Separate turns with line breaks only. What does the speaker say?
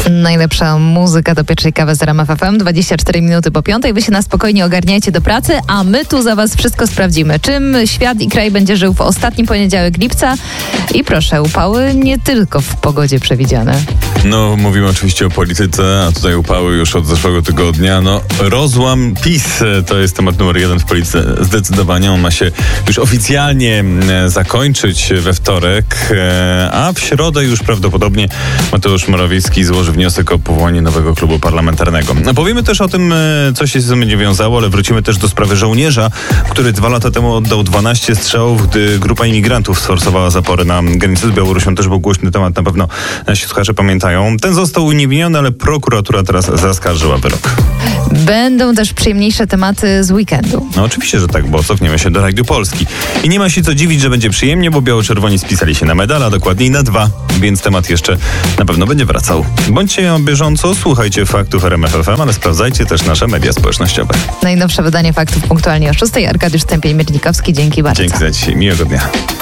Najlepsza muzyka do pierwszej kawy z RMF FM, 24 minuty po 5. Wy się na spokojnie ogarniajcie do pracy, a my tu za was wszystko sprawdzimy. Czym świat i kraj będzie żył w ostatni poniedziałek lipca? I proszę, upały nie tylko w pogodzie przewidziane.
No, mówimy oczywiście o polityce, a tutaj upały już od zeszłego tygodnia. No, rozłam PiS to jest temat numer 1 w polityce. Zdecydowanie on ma się już oficjalnie zakończyć we wtorek, a w środę już prawdopodobnie Mateusz Morawiecki złoży wniosek o powołanie nowego klubu parlamentarnego. No, powiemy też o tym, co się z tym będzie wiązało, ale wrócimy też do sprawy żołnierza, który 2 lata temu oddał 12 strzałów, gdy grupa imigrantów sforsowała zapory na granicy z Białorusią. Też był głośny temat, na pewno nasi słuchacze pamiętają. Ten został uniewinniony, ale prokuratura teraz zaskarżyła wyrok.
Będą też przyjemniejsze tematy z weekendu.
No oczywiście, że tak, bo cofniemy się do rajdu Polski. I nie ma się co dziwić, że będzie przyjemnie, bo biało-czerwoni spisali się na medal, a dokładniej na 2, więc temat jeszcze na pewno będzie wracał. Bądźcie na bieżąco, słuchajcie faktów RMF FM, ale sprawdzajcie też nasze media społecznościowe.
Najnowsze wydanie faktów punktualnie o 6. Arkadiusz Stępień-Miernikowski, dzięki bardzo.
Dzięki za dzisiaj, miłego dnia.